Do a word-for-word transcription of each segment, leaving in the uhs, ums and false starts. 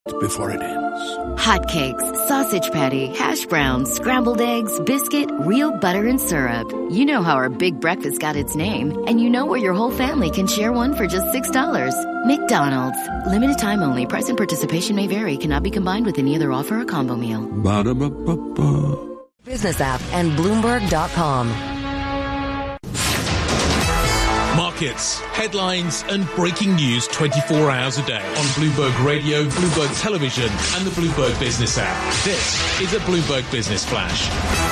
before it ends. Hotcakes, sausage patty, hash browns, scrambled eggs, biscuit, real butter and syrup. You know how our big breakfast got its name, and you know where your whole family can share one for just six dollars. McDonald's. Limited time only. Price and participation may vary. Cannot be combined with any other offer or combo meal. Ba-da-ba-ba-ba. Business app and Bloomberg dot com. Markets, headlines and breaking news twenty-four hours a day on Bloomberg Radio, Bloomberg Television and the Bloomberg Business app. This is a Bloomberg Business Flash.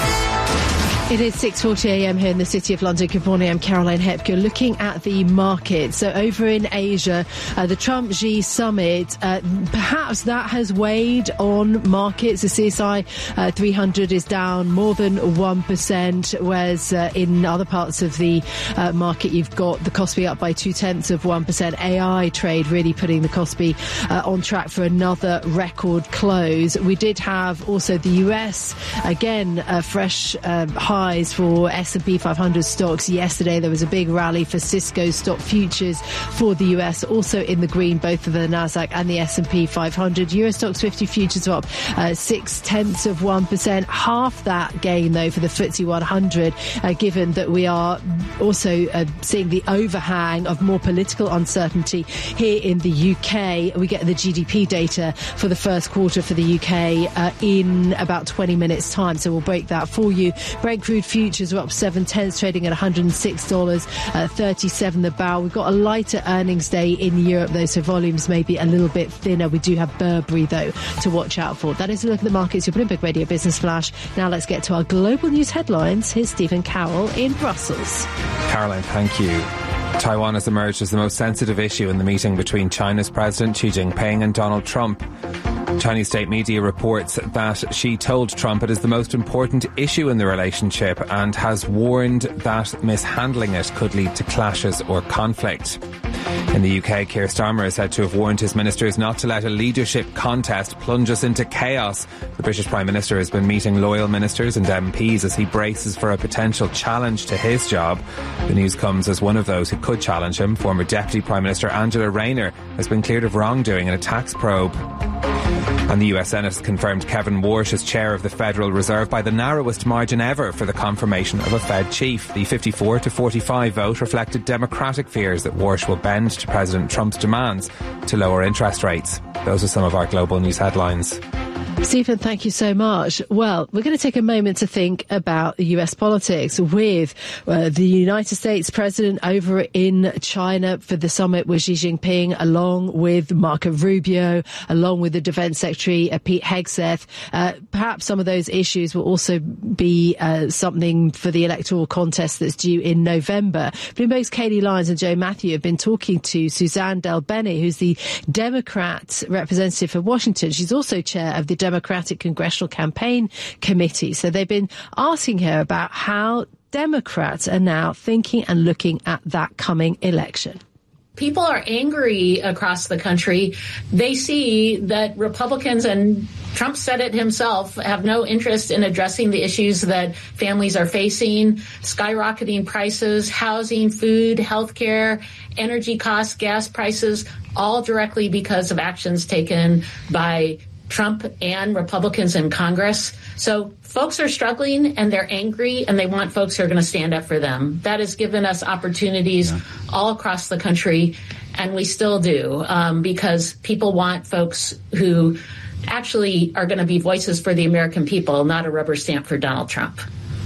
It is six forty a.m. here in the City of London. Good morning, I'm Caroline Hepker. Looking at the market, so over in Asia, uh, the Trump-Xi summit, uh, perhaps that has weighed on markets. The C S I uh, three hundred is down more than one percent, whereas uh, in other parts of the uh, market, you've got the Kospi up by two-tenths of one percent. A I trade really putting the Kospi uh, on track for another record close. We did have also the U S, again, a fresh uh, high highs for S and P five hundred stocks yesterday. There was a big rally for Cisco stock futures for the U S, also in the green, both for the Nasdaq and the S and P five hundred. Euro Stoxx fifty futures are up uh, six tenths of one percent. Half that gain, though, for the F T S E one hundred, uh, given that we are also uh, seeing the overhang of more political uncertainty here in the U K. We get the G D P data for the first quarter for the U K uh, in about twenty minutes' time, so we'll break that for you. Brent crude futures are up seven tenths, trading at one hundred six dollars thirty-seven the barrel. We've got a lighter earnings day in Europe, though, so volumes may be a little bit thinner. We do have Burberry, though, to watch out for. That is a look at the markets, your Bloomberg Radio Business Flash. Now let's get to our global news headlines. Here's Stephen Carroll in Brussels. Caroline, thank you. Taiwan has emerged as the most sensitive issue in the meeting between China's President Xi Jinping and Donald Trump. Chinese state media reports that Xi told Trump it is the most important issue in the relationship and has warned that mishandling it could lead to clashes or conflict. In the U K, Keir Starmer is said to have warned his ministers not to let a leadership contest plunge us into chaos. The British Prime Minister has been meeting loyal ministers and M Ps as he braces for a potential challenge to his job. The news comes as one of those who could challenge him, former Deputy Prime Minister Angela Rayner, has been cleared of wrongdoing in a tax probe. And the U S Senate has confirmed Kevin Warsh as chair of the Federal Reserve by the narrowest margin ever for the confirmation of a Fed chief. The fifty-four to forty-five vote reflected Democratic fears that Warsh will bend to President Trump's demands to lower interest rates. Those are some of our global news headlines. Stephen, thank you so much. Well, we're going to take a moment to think about the U S politics with uh, the United States president over in China for the summit with Xi Jinping, along with Marco Rubio, along with the Defense Secretary uh, Pete Hegseth. Uh, perhaps some of those issues will also be uh, something for the electoral contest that's due in November. Bloomberg's Katie Lyons and Joe Matthew have been talking to Suzanne Delbene, who's the Democrat representative for Washington. She's also chair of the Democratic Congressional Campaign Committee. So they've been asking her about how Democrats are now thinking and looking at that coming election. People are angry across the country. They see that Republicans, and Trump said it himself, have no interest in addressing the issues that families are facing: skyrocketing prices, housing, food, healthcare, energy costs, gas prices, all directly because of actions taken by Trump and Republicans in Congress. So folks are struggling and they're angry and they want folks who are going to stand up for them. That has given us opportunities yeah. all across the country, and we still do, um, because people want folks who actually are going to be voices for the American people, not a rubber stamp for Donald Trump.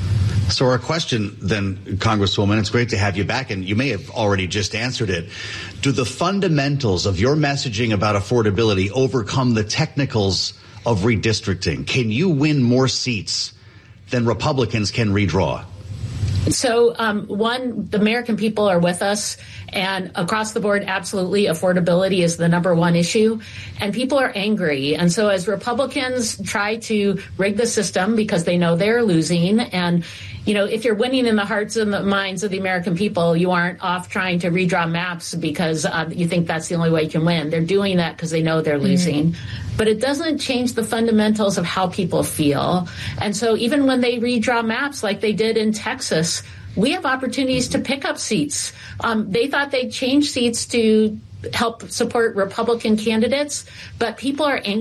So our question then, Congresswoman, it's great to have you back, and you may have already just answered it. Do the fundamentals of your messaging about affordability overcome the technicals of redistricting? Can you win more seats than Republicans can redraw? So, um, one, the American people are with us, and across the board, absolutely, affordability is the number one issue, and people are angry. And so as Republicans try to rig the system because they know they're losing, and, you know, if you're winning in the hearts and the minds of the American people, you aren't off trying to redraw maps because uh, you think that's the only way you can win. They're doing that because they know they're losing. Mm-hmm. But it doesn't change the fundamentals of how people feel. And so even when they redraw maps like they did in Texas, we have opportunities to pick up seats. Um, they thought they'd change seats to help support Republican candidates, but people are angry.